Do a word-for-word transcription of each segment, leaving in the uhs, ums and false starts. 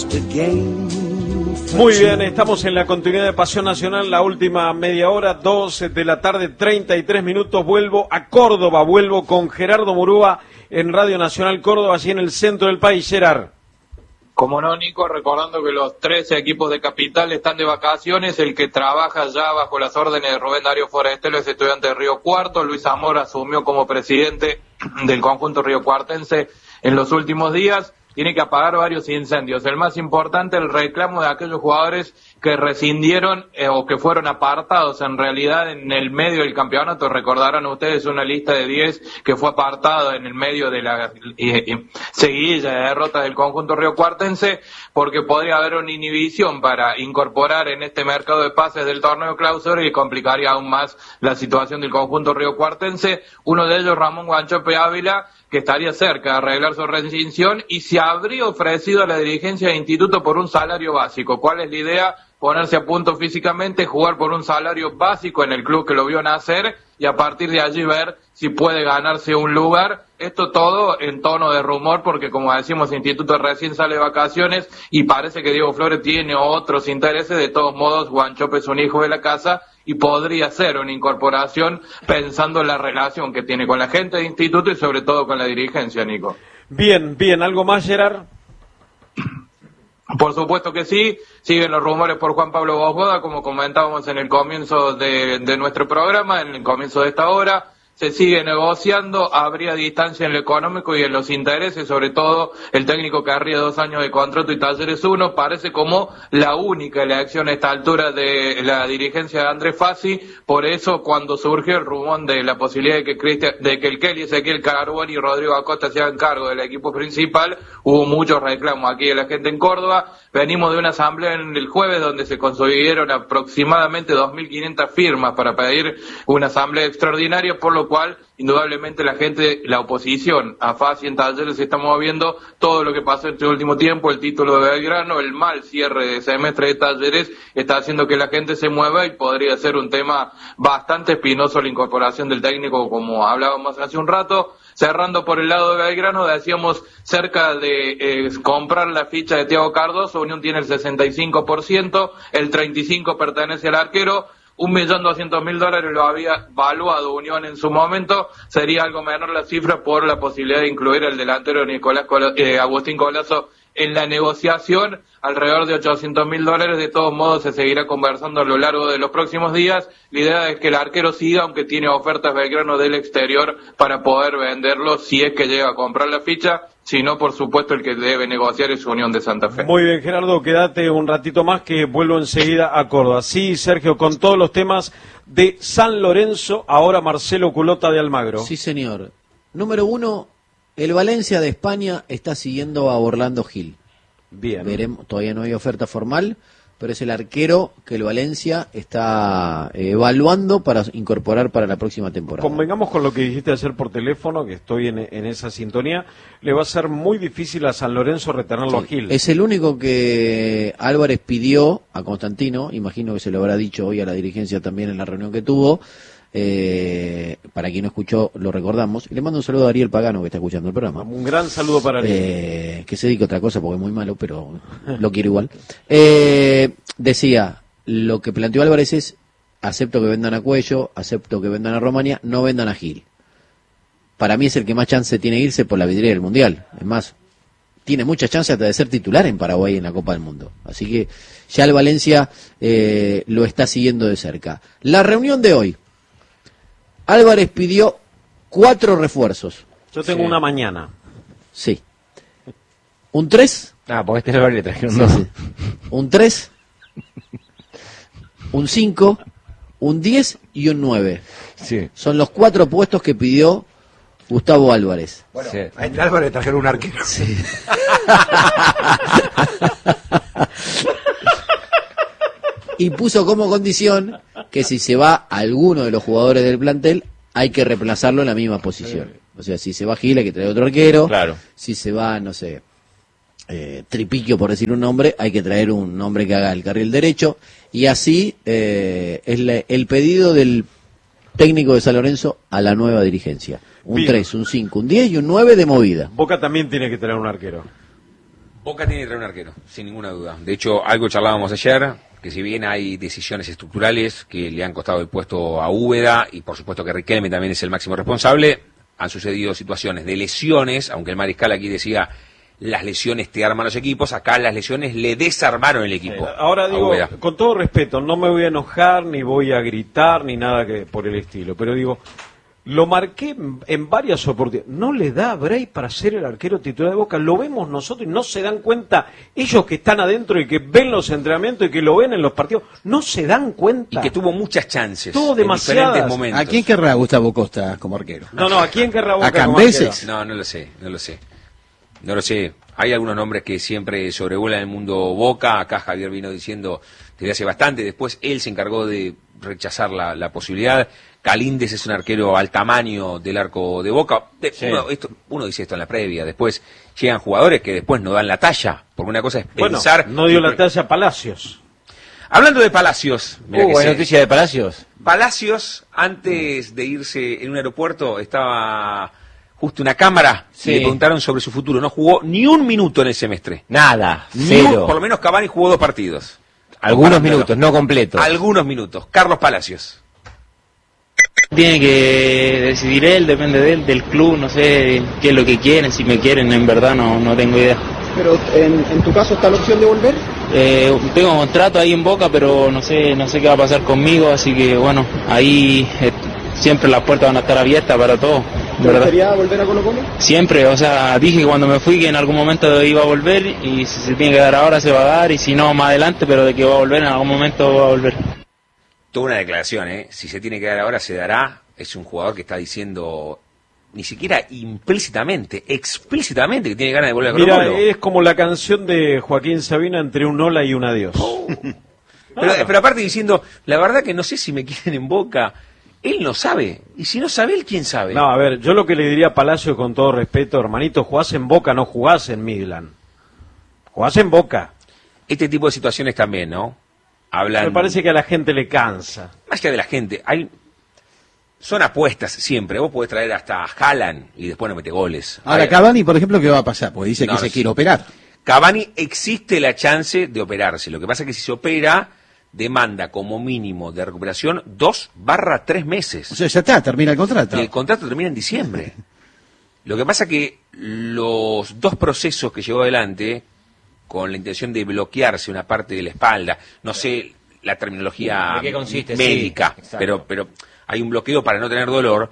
Muy bien, estamos en la continuidad de Pasión Nacional, la última media hora, doce de la tarde, treinta y tres minutos. Vuelvo a Córdoba, vuelvo con Gerardo Murúa en Radio Nacional Córdoba, allí en el centro del país. Gerard. Como no, Nico, recordando que los trece equipos de Capital están de vacaciones, el que trabaja ya bajo las órdenes de Rubén Darío Forestelo es Estudiante de Río Cuarto. Luis Zamora asumió como presidente del conjunto riocuartense en los últimos días. Tiene que apagar varios incendios. El más importante, el reclamo de aquellos jugadores que rescindieron eh, o que fueron apartados en realidad en el medio del campeonato. Recordarán ustedes una lista de diez que fue apartado en el medio de la eh, eh, seguidilla de derrotas del conjunto riocuartense, porque podría haber una inhibición para incorporar en este mercado de pases del torneo clausura y complicaría aún más la situación del conjunto riocuartense. Uno de ellos, Ramón Guanchope Ávila, que estaría cerca de arreglar su rescisión y se habría ofrecido a la dirigencia del instituto por un salario básico. ¿Cuál es la idea? Ponerse a punto físicamente, jugar por un salario básico en el club que lo vio nacer y a partir de allí ver si puede ganarse un lugar. Esto todo en tono de rumor porque, como decimos, el instituto recién sale de vacaciones y parece que Diego Flores tiene otros intereses. De todos modos, Guanchope es un hijo de la casa y podría ser una incorporación pensando en la relación que tiene con la gente del instituto y sobre todo con la dirigencia, Nico. Bien, bien, ¿algo más, Gerard? Por supuesto que sí, siguen los rumores por Juan Pablo Bosboda, como comentábamos en el comienzo de, de nuestro programa, en el comienzo de esta hora. Se sigue negociando, habría distancia en lo económico y en los intereses, sobre todo el técnico que querría dos años de contrato y Talleres uno, parece como la única elección a esta altura de la dirigencia de Andrés Fassi. Por eso, cuando surgió el rumor de la posibilidad de que Cristian, de que el Kelly, Ezequiel Carboni y Rodrigo Acosta se hagan cargo del equipo principal, hubo muchos reclamos aquí de la gente en Córdoba. Venimos de una asamblea en el jueves donde se consiguieron aproximadamente dos mil quinientas firmas para pedir una asamblea extraordinaria, por lo cual indudablemente la gente, la oposición a Fassi en Talleres se está moviendo. Todo lo que pasó en este último tiempo, el título de Belgrano, el mal cierre de semestre de Talleres, está haciendo que la gente se mueva y podría ser un tema bastante espinoso la incorporación del técnico, como hablábamos hace un rato. Cerrando por el lado de Belgrano, decíamos cerca de eh, comprar la ficha de Thiago Cardoso. Unión tiene el sesenta y cinco por ciento, el treinta y cinco por ciento pertenece al arquero. Un millón doscientos mil dólares lo había valuado Unión en su momento. Sería algo menor la cifra por la posibilidad de incluir el delantero Nicolás Col- eh, Agustín Colazo en la negociación, alrededor de ochocientos mil dólares. De todos modos se seguirá conversando a lo largo de los próximos días. La idea es que el arquero siga, aunque tiene ofertas Belgrano del exterior para poder venderlo si es que llega a comprar la ficha. Si no, por supuesto, el que debe negociar es Unión de Santa Fe. Muy bien, Gerardo, quédate un ratito más que vuelvo enseguida a Córdoba. Sí, Sergio, con todos los temas de San Lorenzo, ahora Marcelo Culota de Almagro. Sí, señor. Número uno, el Valencia de España está siguiendo a Orlando Gil. Bien. Veremos, todavía no hay oferta formal, pero es el arquero que el Valencia está eh, evaluando para incorporar para la próxima temporada. Convengamos con lo que dijiste ayer por teléfono, que estoy en, en esa sintonía. Le va a ser muy difícil a San Lorenzo retenerlo Sí, a Gil. Es el único que Álvarez pidió a Constantino, imagino que se lo habrá dicho hoy a la dirigencia también en la reunión que tuvo. Eh, para quien no escuchó, lo recordamos. Y le mando un saludo a Ariel Pagano, que está escuchando el programa. Un gran saludo para Ariel. Eh, que se dedique a otra cosa porque es muy malo, pero lo quiero igual. Eh, decía, lo que planteó Álvarez es: acepto que vendan a Cuello, acepto que vendan a Romania, no vendan a Gil. Para mí es el que más chance tiene de irse por la vidriera del Mundial. Es más, tiene muchas chances hasta de ser titular en Paraguay en la Copa del Mundo. Así que ya el Valencia eh, lo está siguiendo de cerca. La reunión de hoy: Álvarez pidió cuatro refuerzos. Yo tengo Sí. una mañana. Sí. ¿Un tres? Ah, porque este Álvarez le trajeron Sí, dos. sí. Un tres, un cinco, un diez y un nueve. Sí. Son los cuatro puestos que pidió Gustavo Álvarez. Bueno, Sí. a este Álvarez le trajeron un arquero. Sí. Y puso como condición que si se va alguno de los jugadores del plantel, hay que reemplazarlo en la misma posición. O sea, si se va Gil, hay que traer otro arquero. Claro. Si se va, no sé, eh, Tripiquio, por decir un nombre, hay que traer un nombre que haga el carril derecho. Y así eh, es la- el pedido del técnico de San Lorenzo a la nueva dirigencia. Un Bien. tres, un cinco, un diez y un nueve de movida. Boca también tiene que tener un arquero. Boca tiene que traer un arquero, sin ninguna duda. De hecho, algo charlábamos ayer, que si bien hay decisiones estructurales que le han costado el puesto a Úbeda, y por supuesto que Riquelme también es el máximo responsable, han sucedido situaciones de lesiones, aunque el mariscal aquí decía, las lesiones te arman los equipos, acá las lesiones le desarmaron el equipo. Sí, ahora digo, Úbeda. Con todo respeto, no me voy a enojar, ni voy a gritar, ni nada que por el estilo, pero digo, lo marqué en varias oportunidades. No le da break para ser el arquero titular de Boca. Lo vemos nosotros y no se dan cuenta. Ellos que están adentro y que ven los entrenamientos y que lo ven en los partidos, no se dan cuenta. Y que tuvo muchas chances. Tuvo en demasiadas. diferentes momentos. ¿A quién querrá Gustavo Costa como arquero? No, no, ¿a quién querrá Boca ¿A como Cambeses? arquero? No, no lo sé, no lo sé. No lo sé. Hay algunos nombres que siempre sobrevuelan el mundo Boca. Acá Javier vino diciendo desde hace bastante. Después él se encargó de rechazar la, la posibilidad. Calíndez es un arquero al tamaño del arco de Boca. De, Sí. uno, esto, uno dice esto en la previa. Después llegan jugadores que después no dan la talla. Porque una cosa es Bueno, pensar... no dio la talla a Palacios. Hablando de Palacios. Mira Uh, que buena sé. noticia de Palacios. Palacios, antes de irse en un aeropuerto, estaba justo una cámara Sí. y le preguntaron sobre su futuro. No jugó ni un minuto en el semestre. Nada, Ni cero. un- por lo menos Cavani jugó dos partidos. Algunos Comparándolo. minutos, no completos. Algunos minutos. Carlos Palacios. Tiene que decidir él, depende de él, del club, no sé qué es lo que quieren, si me quieren, en verdad no, no tengo idea. Pero en, en tu caso está la opción de volver. Eh, tengo contrato ahí en Boca, pero no sé, no sé qué va a pasar conmigo, así que bueno, ahí eh, siempre las puertas van a estar abiertas para todo, ¿Te ¿verdad? gustaría volver a Colo Colo? Siempre, o sea, dije cuando me fui que en algún momento iba a volver y si se tiene que dar ahora se va a dar y si no más adelante, pero de que va a volver en algún momento va a volver. Toda una declaración, ¿eh? Si se tiene que dar ahora, se dará. Es un jugador que está diciendo, ni siquiera implícitamente, explícitamente que tiene ganas de volver a Colo Mira, Colo. es como la canción de Joaquín Sabina, entre un hola y un adiós. Pero, Claro. pero aparte diciendo, la verdad que no sé si me quieren en Boca. Él no sabe. Y si no sabe él, ¿quién sabe? No, a ver, yo lo que le diría a Palacio con todo respeto, hermanito, jugás en Boca, no jugás en Midland. Jugás en Boca. Este tipo de situaciones también, ¿no? Hablan... Me parece que a la gente le cansa. Más allá de la gente, hay... Son apuestas siempre. Vos podés traer hasta a Haaland y después no mete goles. Ahora, Hay- Cavani, por ejemplo, ¿qué va a pasar? Porque dice No, que no se sé. quiere operar. Cavani existe la chance de operarse. Lo que pasa es que si se opera, demanda como mínimo de recuperación dos barra tres meses. O sea, ya está, termina el contrato. Y el contrato termina en diciembre. Lo que pasa que los dos procesos que llevó adelante, con la intención de bloquearse una parte de la espalda, no sé la terminología ¿De qué consiste? médica, Sí, exacto. pero, pero hay un bloqueo para no tener dolor,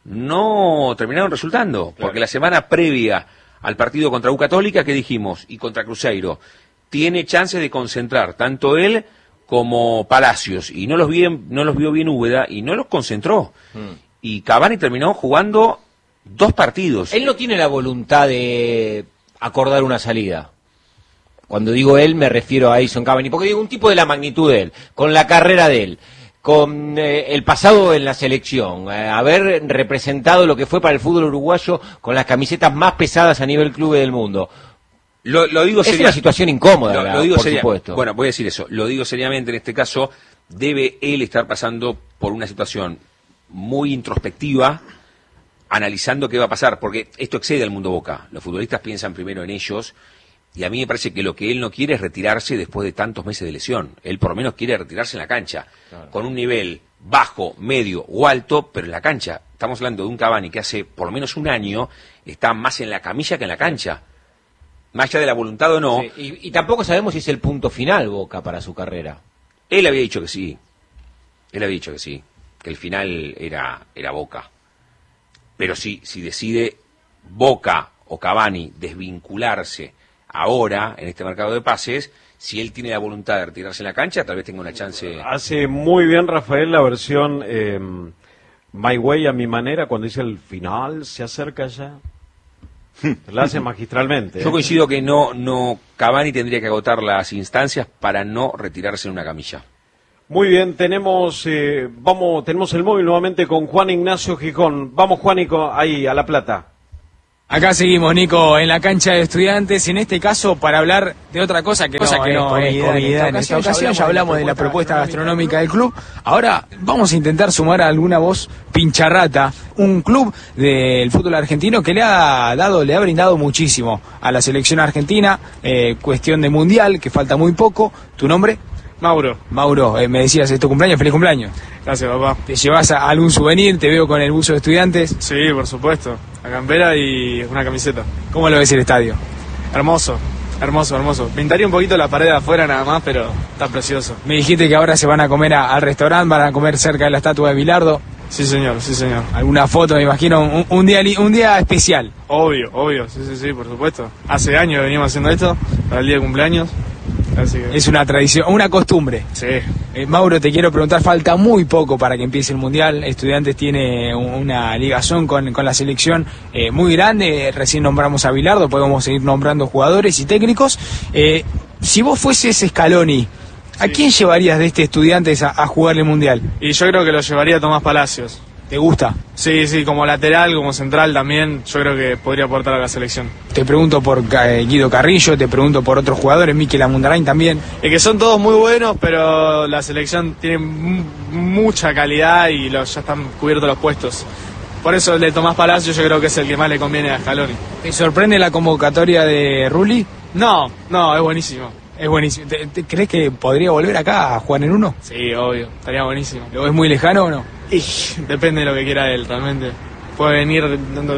no terminaron resultando, porque la semana previa al partido contra U Católica, que dijimos, y contra Cruzeiro, tiene chances de concentrar tanto él como Palacios, y no los, bien, no los vio bien Úbeda, y no los concentró. Y Cavani terminó jugando dos partidos. Él no tiene la voluntad de acordar una salida. Cuando digo él me refiero a Edison Cavani, porque digo un tipo de la magnitud de él, con la carrera de él, con eh, el pasado en la selección, eh, haber representado lo que fue para el fútbol uruguayo con las camisetas más pesadas a nivel club del mundo. Lo, lo digo Es seria- una situación incómoda, lo, la- lo digo por seria- supuesto. Bueno, voy a decir eso. Lo digo seriamente en este caso. Debe él estar pasando por una situación muy introspectiva, analizando qué va a pasar, porque esto excede al mundo Boca. Los futbolistas piensan primero en ellos, y a mí me parece que lo que él no quiere es retirarse después de tantos meses de lesión. Él por lo menos quiere retirarse en la cancha, con un nivel bajo, medio o alto, pero en la cancha. Estamos hablando de un Cavani que hace por lo menos un año está más en la camilla que en la cancha. Más allá de la voluntad o no, Sí, y, y tampoco sabemos si es el punto final Boca para su carrera. él había dicho que sí. Él había dicho que sí, que el final era, era Boca. Pero si, si decide Boca o Cavani desvincularse ahora en este mercado de pases, si él tiene la voluntad de retirarse en la cancha, tal vez tenga una chance. Hace muy bien Rafael la versión eh, My Way a mi manera, cuando dice el final se acerca ya. La hace magistralmente. Yo ¿eh? coincido que no, no, Cavani tendría que agotar las instancias para no retirarse en una camilla. Muy bien, tenemos eh, vamos tenemos el móvil nuevamente con Juan Ignacio Gijón. Vamos, Juanico, ahí a La Plata. Acá seguimos, Nico, en la cancha de Estudiantes, en este caso para hablar de otra cosa que cosa no, que no es comida. comida. En esta ocasión ya hablamos de la propuesta gastronómica del club. Ahora vamos a intentar sumar a alguna voz pincharrata, un club del fútbol argentino que le ha dado, le ha brindado muchísimo a la selección argentina, eh, cuestión de mundial, que falta muy poco. ¿Tu nombre? Mauro. Mauro, eh, me decías, ¿es tu cumpleaños? ¡Feliz cumpleaños! Gracias, papá. ¿Te llevas a algún souvenir? Te veo con el buzo de Estudiantes. Sí, por supuesto. La campera y una camiseta. ¿Cómo lo ves el estadio? Hermoso, hermoso, hermoso. Pintaría un poquito la pared de afuera nada más, pero está precioso. Me dijiste que ahora se van a comer a, al restaurante, van a comer cerca de la estatua de Bilardo. Sí, señor, sí, señor. ¿Alguna foto, me imagino? Un, un, día, un día especial. Obvio, obvio, sí, sí, sí, por supuesto. Hace años que venimos haciendo esto, para el día de cumpleaños. Así que... Es una tradición, una costumbre. Sí. Eh, Mauro, te quiero preguntar, falta muy poco para que empiece el Mundial. Estudiantes tiene una ligazón con, con la selección eh, muy grande. Recién nombramos a Bilardo, podemos seguir nombrando jugadores y técnicos. Eh, si vos fueses Scaloni, ¿a sí. quién llevarías de este Estudiantes a, a jugar el Mundial? Y yo creo que lo llevaría a Tomás Palacios. ¿Te gusta? Sí, sí, como lateral, como central también, yo creo que podría aportar a la selección. Te pregunto por eh, Guido Carrillo, te pregunto por otros jugadores, Mikel Amundarain también. Es que son todos muy buenos, pero la selección tiene m- mucha calidad y los, ya están cubiertos los puestos. Por eso el de Tomás Palacios yo creo que es el que más le conviene a Scaloni. ¿Te sorprende la convocatoria de Rulli? No, no, es buenísimo. Es buenísimo. ¿Te, te crees que podría volver acá a jugar en uno? Sí, obvio, estaría buenísimo. ¿Lo ves muy lejano o no? Y depende de lo que quiera él, realmente. Puede venir dando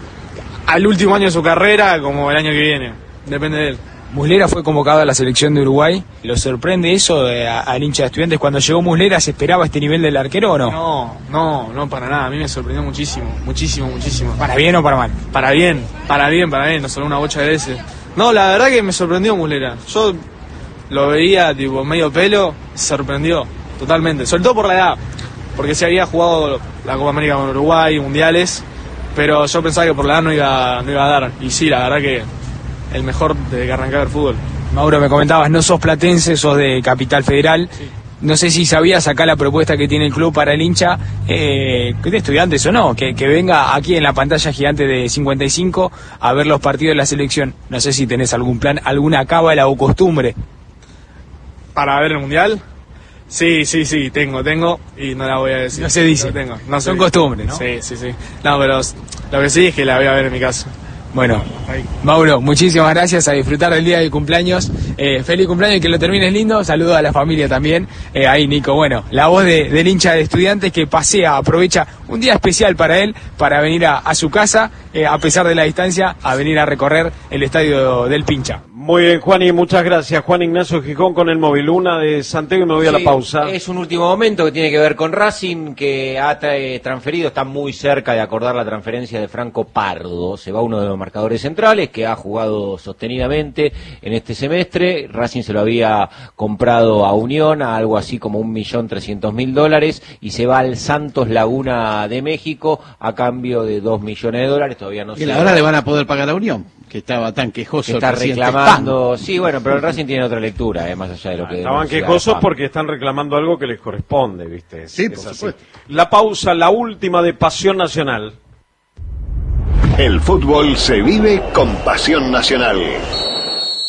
al último año de su carrera como el año que viene. Depende de él. Muslera fue convocado a la selección de Uruguay. ¿Lo sorprende eso de, a, al hincha de Estudiantes? Cuando llegó Muslera, ¿se esperaba este nivel del arquero o no? No, no, no para nada. A mí me sorprendió muchísimo, muchísimo, muchísimo. ¿Para bien o para mal? Para bien, para bien, para bien. No solo una bocha de veces. No, la verdad que me sorprendió Muslera. Yo lo veía tipo medio pelo, se sorprendió totalmente. Sobre todo por la edad. Porque se había jugado la Copa América con Uruguay, mundiales, pero yo pensaba que por la edad no iba, no iba a dar. Y sí, la verdad que el mejor desde que arrancaba el fútbol. Mauro, me comentabas, no sos platense, sos de Capital Federal. Sí. No sé si sabías acá la propuesta que tiene el club para el hincha, eh, de Estudiantes o no, que, que venga aquí en la pantalla gigante de cincuenta y cinco a ver los partidos de la selección. No sé si tenés algún plan, alguna cábala o costumbre. ¿Para ver el mundial? Sí, sí, sí, tengo, tengo, y no la voy a decir. No se dice. No tengo, no Son costumbres, ¿no? Sí, sí, sí. No, pero lo que sí es que la voy a ver en mi casa. Bueno, ahí. Mauro, muchísimas gracias, a disfrutar del día de cumpleaños. Eh, feliz cumpleaños y que lo termines lindo. Saludos a la familia también. Eh, ahí, Nico, bueno, la voz de, del hincha de Estudiantes que pasea, aprovecha un día especial para él, para venir a, a su casa, eh, a pesar de la distancia, a venir a recorrer el estadio del Pincha. Muy bien, Juan, y muchas gracias. Juan Ignacio Gijón con el móvil. Una de Santiago y me voy sí, a la pausa. Es un último momento que tiene que ver con Racing, que ha tra- transferido, está muy cerca de acordar la transferencia de Franco Pardo. Se va uno de los marcadores centrales que ha jugado sostenidamente en este semestre. Racing se lo había comprado a Unión a algo así como un millón trescientos mil dólares y se va al Santos Laguna de México a cambio de dos millones de dólares. Todavía no y sé. ahora le van a poder pagar a Unión, que estaba tan quejoso. Que está el reclamando, Pan. Sí, bueno, pero el Racing tiene otra lectura, eh, más allá de lo que... Estaban quejosos porque están reclamando algo que les corresponde, ¿viste? Es, sí, es por así. supuesto. La pausa, la última de Pasión Nacional. El fútbol se vive con Pasión Nacional.